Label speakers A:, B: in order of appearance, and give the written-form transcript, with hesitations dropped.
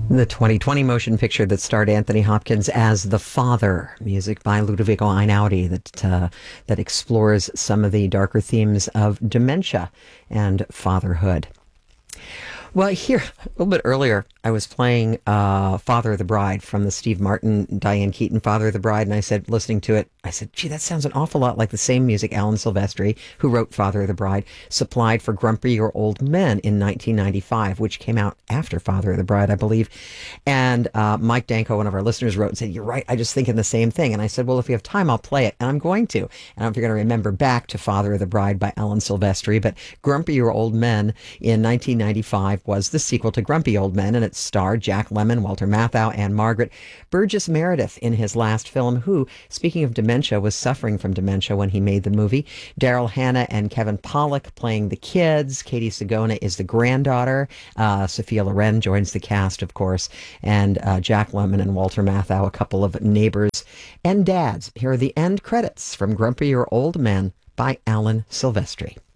A: The 2020 motion picture that starred Anthony Hopkins as the father, music by Ludovico Einaudi, that explores some of the darker themes of dementia and fatherhood. Well, here, a little bit earlier, I was playing Father of the Bride from the Steve Martin, Diane Keaton Father of the Bride, and I said, listening to it, I said, gee, that sounds an awful lot like the same music Alan Silvestri, who wrote Father of the Bride, supplied for Grumpier Old Men in 1995, which came out after Father of the Bride, I believe. And Mike Danko, one of our listeners, wrote and said, you're right, I just thinking the same thing. And I said, well, if you have time, I'll play it. And I'm going to. And I don't know if you're going to remember back to Father of the Bride by Alan Silvestri, but Grumpier Old Men in 1995 was the sequel to Grumpy Old Men, and it starred Jack Lemmon, Walter Matthau, and Margaret Burgess Meredith in his last film, who, speaking of dementia, was suffering from dementia when he made the movie. Daryl Hannah and Kevin Pollak playing the kids. Katie Sagona is the granddaughter. Sophia Loren joins the cast, of course, and Jack Lemmon and Walter Matthau, a couple of neighbors and dads. Here are the end credits from Grumpier Old Men by Alan Silvestri.